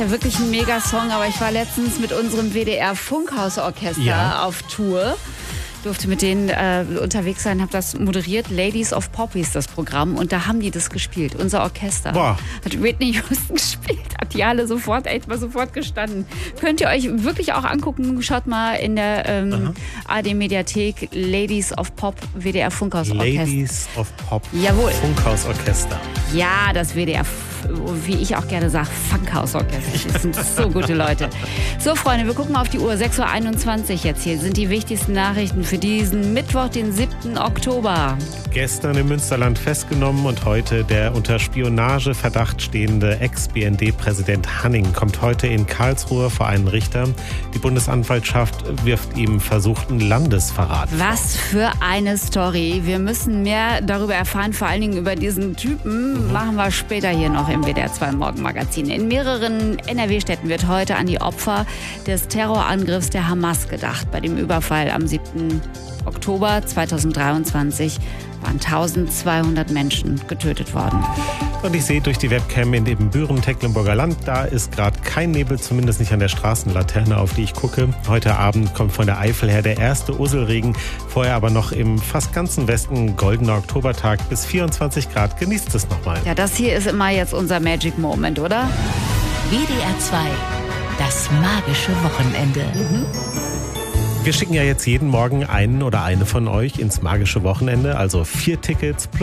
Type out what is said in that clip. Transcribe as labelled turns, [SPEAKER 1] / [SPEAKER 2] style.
[SPEAKER 1] Ja, wirklich ein Mega-Song, aber ich war letztens mit unserem WDR-Funkhausorchester auf Tour. Durfte mit denen unterwegs sein, habe das moderiert. Ladies of Pop hieß das Programm und da haben die das gespielt. Unser Orchester hat Whitney Houston gespielt, hat die alle sofort gestanden. Könnt ihr euch wirklich auch angucken. Schaut mal in der ARD-Mediathek Ladies of Pop WDR Funkhausorchester.
[SPEAKER 2] Ladies of Pop
[SPEAKER 1] Funkhausorchester. Ja, das WDR, wie ich auch gerne sage, Funkhausorchester. Das sind so gute Leute. So, Freunde, wir gucken auf die Uhr. 6:21 Uhr jetzt hier sind die wichtigsten Nachrichten für diesen Mittwoch, den 7. Oktober.
[SPEAKER 2] Gestern im Münsterland festgenommen und heute der unter Spionageverdacht stehende Ex-BND-Präsident Hanning kommt heute in Karlsruhe vor einen Richter. Die Bundesanwaltschaft wirft ihm versuchten Landesverrat vor.
[SPEAKER 1] Was für eine Story. Wir müssen mehr darüber erfahren, vor allen Dingen über diesen Typen. Machen wir später hier noch im WDR 2 Morgenmagazin. In mehreren NRW-Städten wird heute an die Opfer des Terrorangriffs der Hamas gedacht. Bei dem Überfall am 7. Oktober 2023 waren 1200 Menschen getötet worden.
[SPEAKER 2] Und ich sehe durch die Webcam in Ebenbüren, Tecklenburger Land, da ist gerade kein Nebel, zumindest nicht an der Straßenlaterne, auf die ich gucke. Heute Abend kommt von der Eifel her der erste Usselregen, vorher aber noch im fast ganzen Westen goldener Oktobertag bis 24 Grad. Genießt es nochmal.
[SPEAKER 1] Ja, das hier ist immer jetzt unser Magic Moment, oder?
[SPEAKER 3] WDR 2, das magische Wochenende.
[SPEAKER 2] Wir schicken ja jetzt jeden Morgen einen oder eine von euch ins magische Wochenende, also 4 Tickets plus